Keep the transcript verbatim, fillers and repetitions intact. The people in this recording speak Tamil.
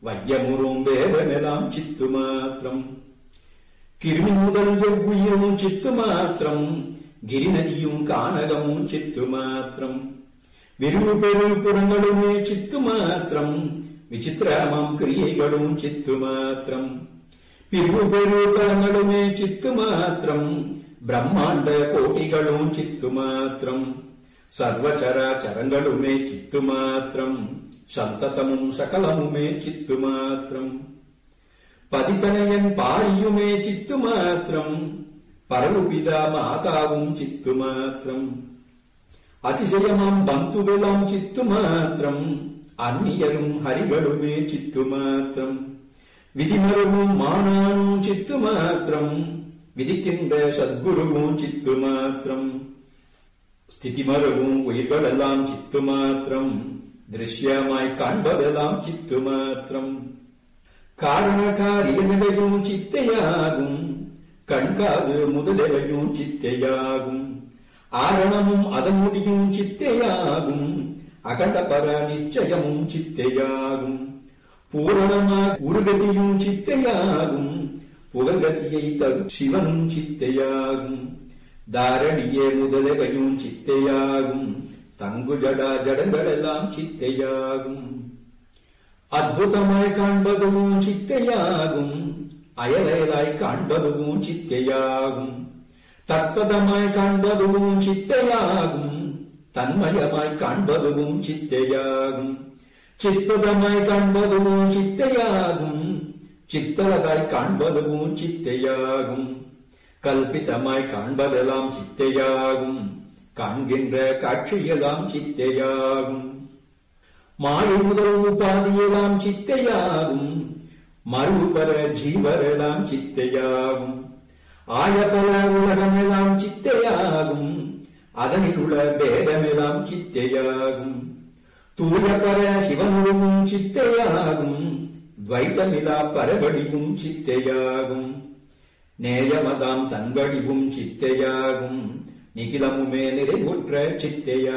வையமுறும் வேதமெல்லாம் சித்து மாத்திரம். கிருமி முதல் எவ்வுயிரும் சித்து மாத்திரம். கிரிநதியும் கானகமும் சித்து மாத்திரம். விரிவு பெரு புறங்களுமே சித்து மாத்திரம். விசித்திரமாம் கிரியைகளும் சித்து மாத்திரம். பிரிவு பெரு புறங்களுமே சித்து மாத்திரம். பிரம்மாண்ட கோட்டிகளும் சித்து மாத்திரம். சர்வச்சரா சரங்களுமே சித்து மாத்திரம். சந்ததமும் சகலமுமே சித்து மாத்திரம். பதித்தனையன் பாரியுமே சித்து மாத்திரம். பரலுபிதா மாதாவும் சித்து மாத்திரம். அதிசயமாம் பந்துவெல்லாம் சித்து மாத்திரம். அந்நியரும் ஹரிகளுமே சித்து மாத்திரம். விதிமரமும் மானானும் சித்து மாத்திரம். விதிக்கின்ற சத்குருவும் சித்து மாத்திரம். ஸ்திதிமரவும் உயிர்களெல்லாம் சித்து மாத்திரம். திருஷ்யமாய் காண்பதெல்லாம் சித்து மாத்திரம். காரணகாரியமையும் சித்தையாகும். கண்காது முதலவையும் சித்தையாகும். ஆரணமும் அதன் முடியும் சித்தையாகும். அகண்டபர நிச்சயமும் சித்தையாகும். பூரணமாய் உருகதியும் சித்தையாகும். புகழ்கதியை தரும் சிவனும் சித்தையாகும். தாரணியே முதலவையும் சித்தையாகும். தங்கு ஜடா ஜடங்களெல்லாம் சித்தையாகும். அற்புதமாய் காண்பதும் சித்தையாகும். அயலயலாய் காண்பதும் சித்தையாகும். தற்பதமாய் காண்பதும் சித்தையாகும். தன்மயமாய் காண்பதும் சித்தையாகும். சிற்பதமாய் காண்பதும் சித்தையாகும். சித்தலதாய் காண்பதும் சித்தையாகும். கல்பிதமாய் காண்பதெல்லாம் சித்தையாகும். காண்கின்ற காட்சியெல்லாம் சித்தையாகும். மாயை முதல் உபாதியெல்லாம் சித்தையாகும். மறுபர ஜீவரெல்லாம் சித்தையாகும். ஆயபல உலகமெல்லாம் சித்தையாகும். அதனில் உள்ள பேதமெல்லாம் சித்தையாகும். தூயபர சிவனுருவும் சித்தையாகும். துவைத்தமிலா பரவடிவும் சித்தையாகும். நேயமதாம் தன்வடிவும் சித்தையாகும். நிகிலமுமே நிறைவுற்ற சித்தையா